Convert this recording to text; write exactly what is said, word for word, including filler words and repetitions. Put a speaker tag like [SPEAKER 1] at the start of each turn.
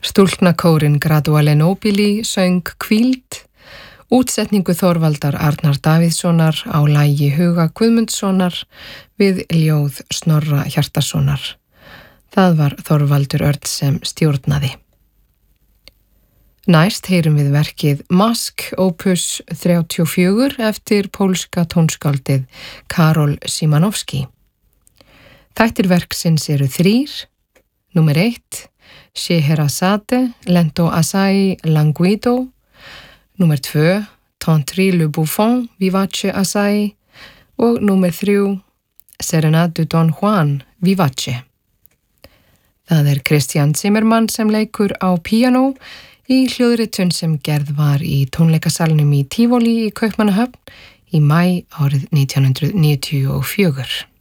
[SPEAKER 1] Stúlknakórinn Graduale Nobili söng Hvíld, útsetningu Þorvaldar Arnar Davíðssonar á lagi Huga Guðmundssonar við ljóð Snorra Hjartarsonar. Það var Þorvaldur Örn sem stjórnaði. Næst heyrum við verkið Mask opus þrjátíu og fjögur eftir pólska tónskáldið Karol Szymanowski. Þættir verksins eru þrír. Númer eitt, Scheherazade, Lento assai languido. Númer tvö, Tantri le Buffon, Vivace assai. Og númer þrjú, Serenade Don Juan, Vivace. Það er Kristján Zimmermann sem leikur á píanó í hljóðritun sem gerð var í tónleikasalnum í Tivoli í Kaupmannahöfn í maí árið nítján hundruð níutíu og fjögur.